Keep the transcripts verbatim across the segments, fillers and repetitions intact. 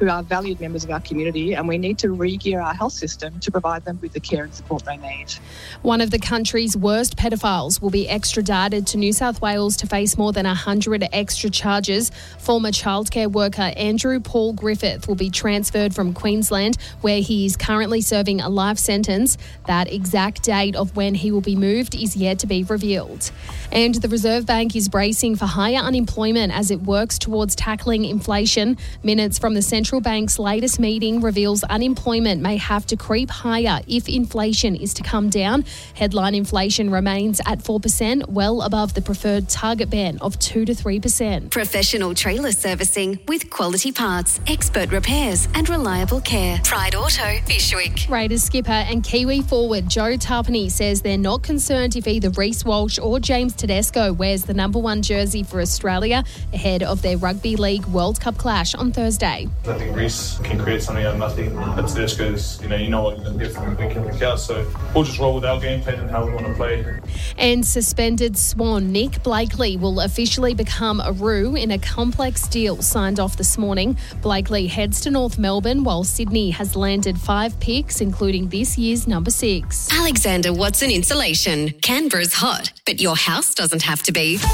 who are valued members of our community, and we need to re-gear our health system to provide them with the care and support they need. One of the country's worst pedophiles will be extradited to New South Wales to face more than one hundred extra charges. Former childcare worker Andrew Paul Griffith will be transferred from Queensland, where he is currently serving a life sentence. That exact date of when he will be moved is yet to be revealed. And the Reserve Bank is bracing for higher unemployment as it works towards tackling inflation. Minutes from the central bank's latest meeting reveals unemployment may have to creep higher if inflation is to come down. Headline inflation remains at four percent, well above the preferred target band of two to three percent. Professional trailer servicing with quality parts, expert repairs and reliable care. Pride Auto, Fishwick. Raiders skipper and Kiwi forward Joe Tarpany says they're not concerned if either Reece Walsh or James Tedesco wears the number one jersey for Australia ahead of their Rugby League World Cup clash on Thursday. I think Reece can create something out of nothing. But Tedesco's, you know, you know what you're going to get from him week in, week out. So we'll just roll with our game plan and how we want to play. And suspended Swan Nick Blakely will officially become a Roo in a complex deal signed off this morning. Blakely heads to North Melbourne while Sydney has landed five picks, including this year's number six. Alexander Watson Insulation. Canberra's hot, but your house doesn't have to be.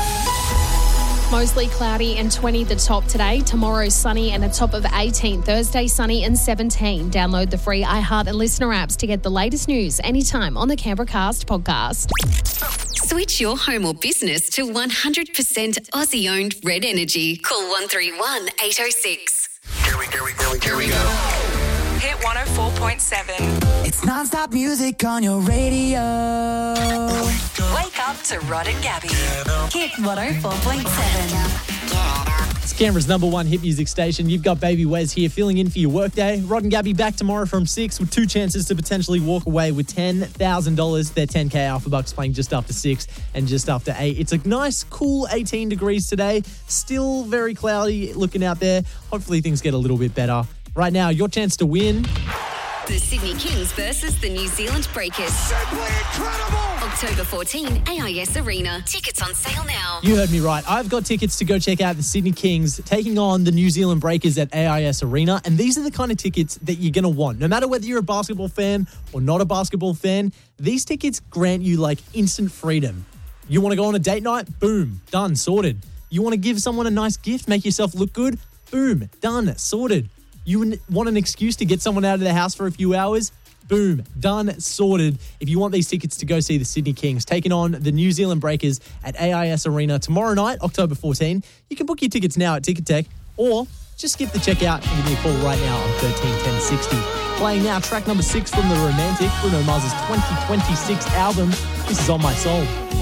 Mostly cloudy and twenty the top today. Tomorrow sunny and a top of eighteen. Thursday sunny and seventeen. Download the free iHeart and Listener apps to get the latest news anytime on the Canberra Cast podcast. Switch your home or business to one hundred percent Aussie-owned Red Energy. Call one three one, eight oh six. Here we, here we, here we, here we go. Hit one oh four point seven. It's non-stop music on your radio. Wake up to Rod and Gabby. Hit one oh four point seven. It's Canberra's number one hit music station. You've got Baby Wes here filling in for your workday. Rod and Gabby back tomorrow from six with two chances to potentially walk away with ten thousand dollars. They're ten K Alpha Bucks playing just after six and just after eight. It's a nice, cool eighteen degrees today. Still very cloudy looking out there. Hopefully things get a little bit better. Right now, your chance to win. The Sydney Kings versus the New Zealand Breakers. Simply incredible! October fourteenth, A I S Arena. Tickets on sale now. You heard me right. I've got tickets to go check out the Sydney Kings taking on the New Zealand Breakers at A I S Arena. And these are the kind of tickets that you're going to want. No matter whether you're a basketball fan or not a basketball fan, these tickets grant you like instant freedom. You want to go on a date night? Boom. Done. Sorted. You want to give someone a nice gift, make yourself look good? Boom. Done. Sorted. You want an excuse to get someone out of the house for a few hours? Boom. Done. Sorted. If you want these tickets to go see the Sydney Kings taking on the New Zealand Breakers at A I S Arena tomorrow night, October fourteenth, you can book your tickets now at Ticket Tech or just skip the checkout and give me a call right now on thirteen ten sixty. Playing now track number six from The Romantic, Bruno Mars's twenty twenty-six album. This is On My Soul.